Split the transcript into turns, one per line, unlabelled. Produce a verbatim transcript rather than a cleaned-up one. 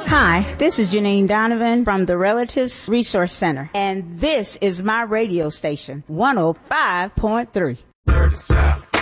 Hi, this is Janine Donovan from the Relatives Resource Center, and this is my radio station, one oh five point three. Dirty South.